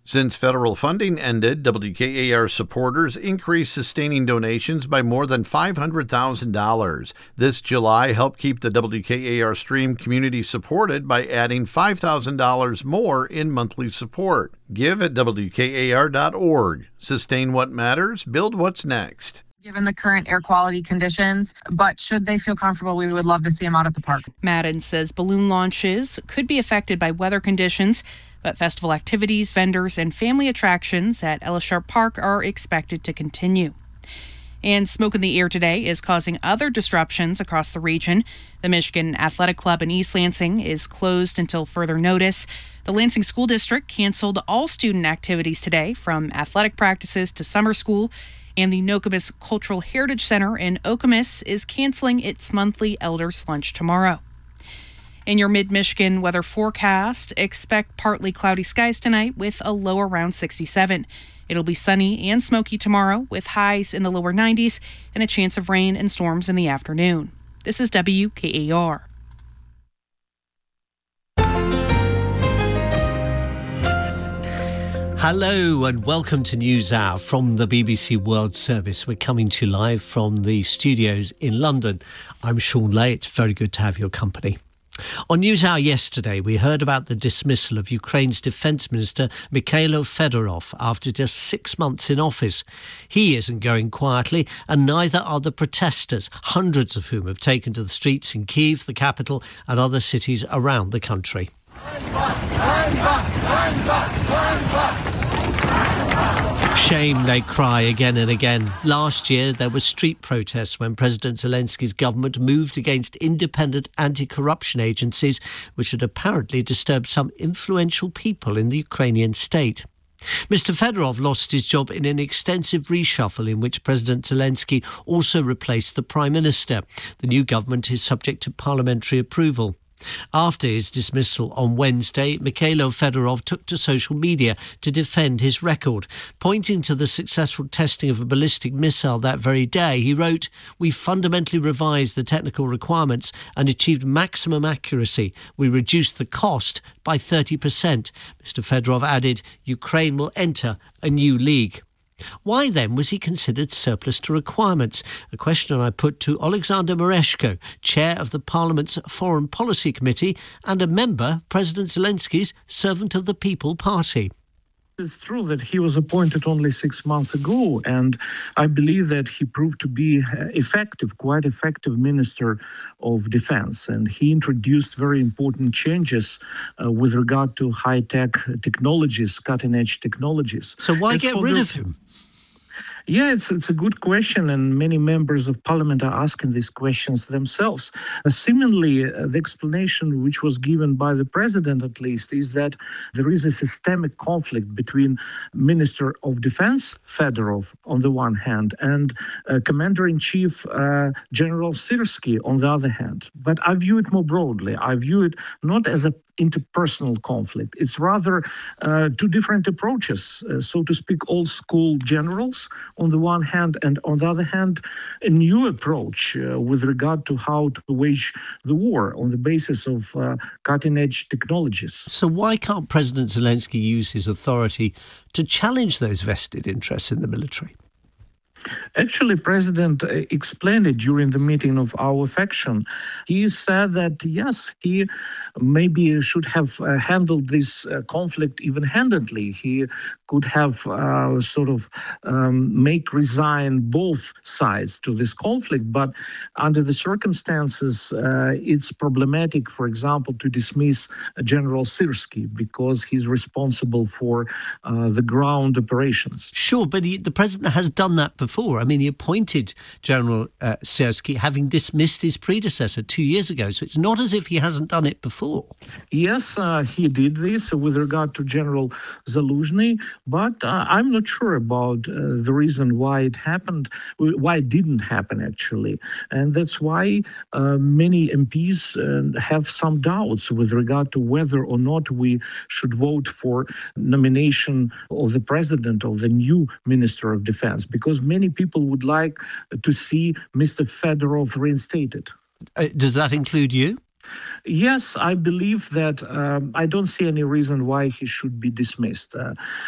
Since federal funding ended, WKAR supporters increased sustaining donations by more than $500,000. This July helped keep the WKAR stream community supported by adding $5,000 more in monthly support. Give at WKAR.org. Sustain what matters, build what's next. Given the current air quality conditions, but should they feel comfortable, we would love to see them out at the park. Madden says balloon launches could be affected by weather conditions, but festival activities, vendors, and family attractions at Ellis Sharp Park are expected to continue. And smoke in the air today is causing other disruptions across the region. The Michigan Athletic Club in East Lansing is closed until further notice. The Lansing School District canceled all student activities today, from athletic practices to summer school. And the Nokomis Cultural Heritage Center in Okemos is canceling its monthly Elders Lunch tomorrow. In your mid-Michigan weather forecast, expect partly cloudy skies tonight with a low around 67. It'll be sunny and smoky tomorrow with highs in the lower 90s and a chance of rain and storms in the afternoon. This is WKAR. Hello and welcome to NewsHour from the BBC World Service. We're coming to you live from the studios in London. I'm Sean Lay. It's very good to have your company. On NewsHour yesterday, we heard about the dismissal of Ukraine's Defence Minister Mikhailo Fedorov after just 6 months in office. He isn't going quietly, and neither are the protesters, hundreds of whom have taken to the streets in Kyiv, the capital, and other cities around the country. Shame, they cry again and again. Last year, there were street protests when President Zelensky's government moved against independent anti-corruption agencies, which had apparently disturbed some influential people in the Ukrainian state. Mr. Fedorov lost his job in an extensive reshuffle in which President Zelensky also replaced the Prime Minister. The new government is subject to parliamentary approval. After his dismissal on Wednesday, Mikhailo Fedorov took to social media to defend his record. Pointing to the successful testing of a ballistic missile that very day, he wrote, "We fundamentally revised the technical requirements and achieved maximum accuracy. We reduced the cost by 30%. Mr. Fedorov added, "Ukraine will enter a new league." Why then was he considered surplus to requirements? A question I put to Alexander Mereshko, chair of the Parliament's Foreign Policy Committee and a member of President Zelensky's Servant of the People Party. It's true that he was appointed only 6 months ago, and I believe that he proved to be quite effective Minister of Defense. And he introduced very important changes with regard to high-tech technologies, cutting-edge technologies. So why get rid of him? Yeah, it's a good question, and many members of parliament are asking these questions themselves. Seemingly, the explanation which was given by the president, at least, is that there is a systemic conflict between Minister of Defense Fedorov on the one hand and Commander-in-Chief General Syrsky on the other hand. But I view it more broadly. I view it not as an interpersonal conflict. It's rather two different approaches, so to speak, old school generals on the one hand, and on the other hand, a new approach with regard to how to wage the war on the basis of cutting-edge technologies. So why can't President Zelensky use his authority to challenge those vested interests in the military? Actually, President explained it during the meeting of our faction. He said that, yes, he maybe should have handled this conflict even-handedly. He could have make resign both sides to this conflict. But under the circumstances, it's problematic, for example, to dismiss General Syrsky because he's responsible for the ground operations. Sure, but the president has done that before. I mean, he appointed General Syrsky, having dismissed his predecessor 2 years ago. So it's not as if he hasn't done it before. Yes, he did this with regard to General Zaluzhny, but I'm not sure about the reason why it happened, why it didn't happen, actually. And that's why many MPs have some doubts with regard to whether or not we should vote for nomination of the president of the new Minister of Defense, because many people would like to see Mr. Fedorov reinstated. Does that include you? Yes, I believe that I don't see any reason why he should be dismissed.